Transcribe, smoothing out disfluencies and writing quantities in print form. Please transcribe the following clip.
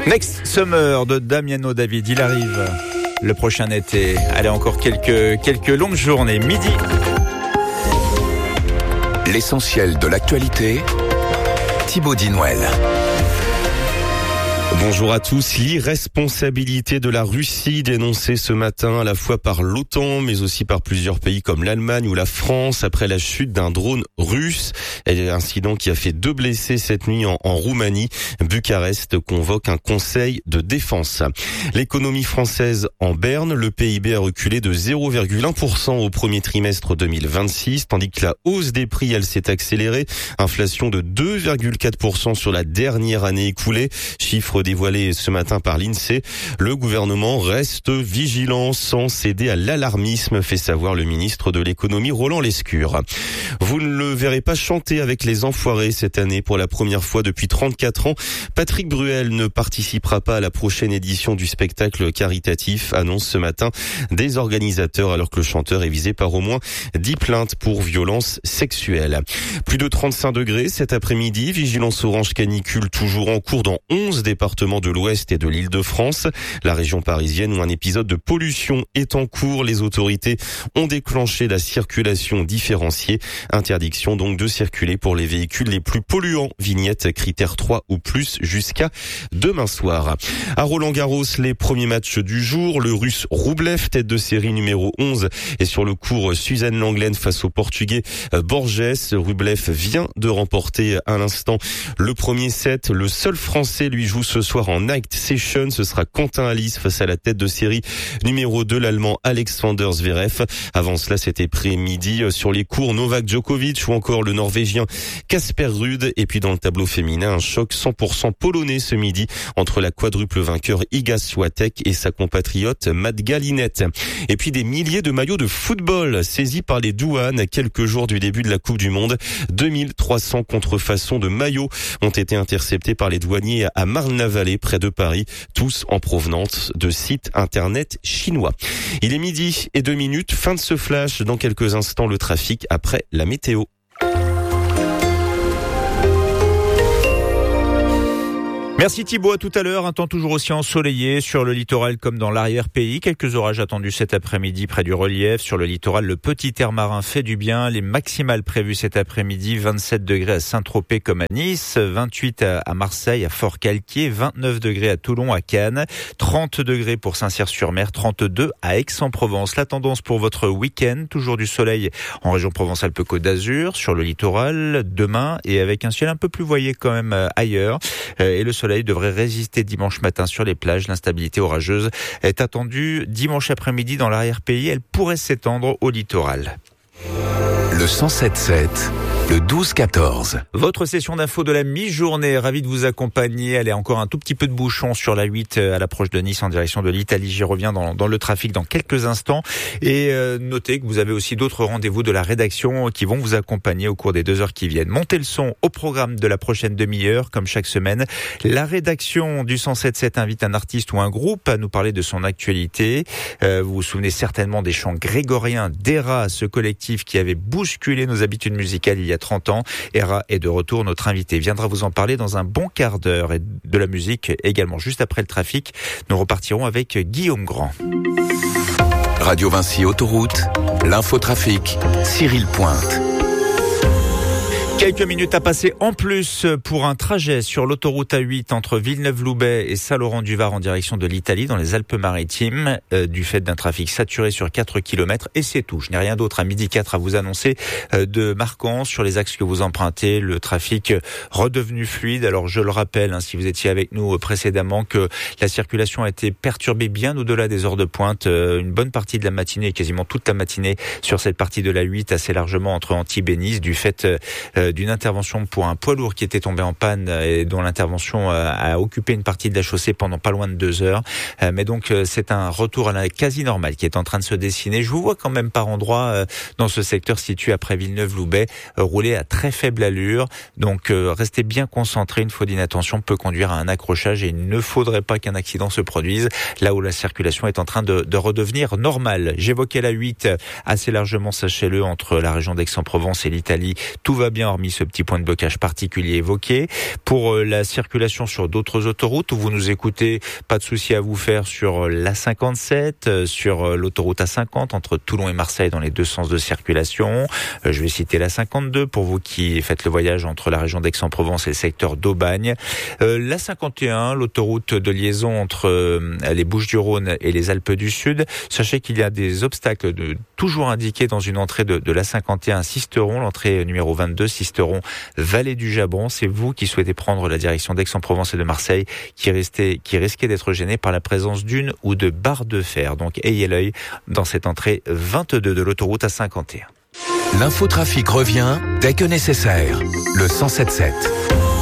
Next Summer de Damiano David, il arrive le prochain été. Allez, encore quelques longues journées. Midi. L'essentiel de l'actualité, Thibaut Dinouel. Bonjour à tous. L'irresponsabilité de la Russie dénoncée ce matin à la fois par l'OTAN mais aussi par plusieurs pays comme l'Allemagne ou la France après la chute d'un drone russe. Incident qui a fait 2 blessés cette nuit en Roumanie. Bucarest convoque un conseil de défense. L'économie française en berne. Le PIB a reculé de 0,1% au premier trimestre 2026 tandis que la hausse des prix elle s'est accélérée. Inflation de 2,4% sur la dernière année écoulée. Chiffre dévoilé ce matin par l'INSEE. Le gouvernement reste vigilant sans céder à l'alarmisme, fait savoir le ministre de l'économie Roland Lescure. Vous ne le verrez pas chanter avec les Enfoirés cette année pour la première fois depuis 34 ans. Patrick Bruel ne participera pas à la prochaine édition du spectacle caritatif, annonce ce matin des organisateurs alors que le chanteur est visé par au moins 10 plaintes pour violences sexuelles. Plus de 35 degrés cet après-midi, vigilance orange canicule toujours en cours dans 11 départements de l'Ouest et de l'Île-de-France. La région parisienne où un épisode de pollution est en cours. Les autorités ont déclenché la circulation différenciée. Interdiction donc de circuler pour les véhicules les plus polluants. Vignette critère 3 ou plus jusqu'à demain soir. À Roland-Garros, les premiers matchs du jour. Le Russe Roublev, tête de série numéro 11, est sur le court Suzanne Lenglen face au Portugais Borges. Roublev vient de remporter à l'instant le premier set. Le seul Français lui joue ce soir en night session. Ce sera Quentin Alice face à la tête de série numéro 2, l'Allemand Alexander Zverev. Avant cela, cet après-midi sur les courts Novak Djokovic ou encore le Norvégien Casper Ruud. Et puis dans le tableau féminin, un choc 100% polonais ce midi entre la quadruple vainqueur Iga Swiatek et sa compatriote Magdalena Linette. Et puis des milliers de maillots de football saisis par les douanes à quelques jours du début de la Coupe du Monde. 2300 contrefaçons de maillots ont été interceptés par les douaniers à Marne-la-Vallée, près de Paris, tous en provenance de sites internet chinois. Il est 12:02, fin de ce flash. Dans quelques instants, le trafic après la météo. Merci Thibaut, à tout à l'heure. Un temps toujours aussi ensoleillé sur le littoral comme dans l'arrière-pays. Quelques orages attendus cet après-midi près du relief. Sur le littoral, le petit air marin fait du bien. Les maximales prévues cet après-midi, 27 degrés à Saint-Tropez comme à Nice, 28 à Marseille, à Fort-Calquier, 29 degrés à Toulon, à Cannes, 30 degrés pour Saint-Cyr-sur-Mer, 32 à Aix-en-Provence. La tendance pour votre week-end, toujours du soleil en région Provence-Alpes-Côte d'Azur, sur le littoral, demain, et avec un ciel un peu plus voilé quand même ailleurs. Et le soleil devrait résister dimanche matin sur les plages. L'instabilité orageuse est attendue dimanche après-midi dans l'arrière-pays. Elle pourrait s'étendre au littoral. Le 107.7, le 12-14. Votre session d'info de la mi-journée, ravi de vous accompagner. Elle est encore un tout petit peu de bouchon sur la 8 à l'approche de Nice en direction de l'Italie. J'y reviens dans le trafic dans quelques instants. Et notez que vous avez aussi d'autres rendez-vous de la rédaction qui vont vous accompagner au cours des 2 heures qui viennent. Montez le son au programme de la prochaine demi-heure, comme chaque semaine. La rédaction du 107.7 invite un artiste ou un groupe à nous parler de son actualité. Vous vous souvenez certainement des chants grégoriens d'ERA, ce collectif qui avait bousculé nos habitudes musicales il y a 30 ans. ERA est de retour. Notre invité viendra vous en parler dans un bon quart d'heure. Et de la musique également juste après le trafic. Nous repartirons avec Guillaume Grand. Radio Vinci Autoroute, l'infotrafic, Cyril Pointe. Quelques minutes à passer en plus pour un trajet sur l'autoroute A8 entre Villeneuve-Loubet et Saint-Laurent-du-Var en direction de l'Italie dans les Alpes-Maritimes du fait d'un trafic saturé sur 4 km et c'est tout. Je n'ai rien d'autre à 12h04 à vous annoncer de marquant sur les axes que vous empruntez. Le trafic redevenu fluide. Alors je le rappelle, si vous étiez avec nous précédemment, que la circulation a été perturbée bien au-delà des heures de pointe. Une bonne partie de la matinée, quasiment toute la matinée sur cette partie de la 8 assez largement entre Antibes et Nice du fait d'une intervention pour un poids lourd qui était tombé en panne et dont l'intervention a occupé une partie de la chaussée pendant pas loin de 2 heures. Mais donc c'est un retour à la quasi normale qui est en train de se dessiner. Je vous vois quand même par endroits dans ce secteur situé après Villeneuve-Loubet rouler à très faible allure. Donc restez bien concentrés. Une faute d'inattention peut conduire à un accrochage et il ne faudrait pas qu'un accident se produise là où la circulation est en train de redevenir normale. J'évoquais la 8 assez largement, sachez-le, entre la région d'Aix-en-Provence et l'Italie. Tout va bien hormis ce petit point de blocage particulier évoqué. Pour la circulation sur d'autres autoroutes où vous nous écoutez, pas de souci à vous faire sur l'A57, sur l'autoroute A50 entre Toulon et Marseille dans les deux sens de circulation. Je vais citer l'A52 pour vous qui faites le voyage entre la région d'Aix-en-Provence et le secteur d'Aubagne. L'A51, l'autoroute de liaison entre les Bouches-du-Rhône et les Alpes du Sud. Sachez qu'il y a des obstacles toujours indiqués dans une entrée de l'A51 Sisteron, l'entrée numéro 22, Sisteron, Vallée du Jabron. C'est vous qui souhaitez prendre la direction d'Aix-en-Provence et de Marseille qui risquez d'être gêné par la présence d'une ou de barres de fer. Donc ayez l'œil dans cette entrée 22 de l'autoroute A51. L'infotrafic revient dès que nécessaire. Le 107.7.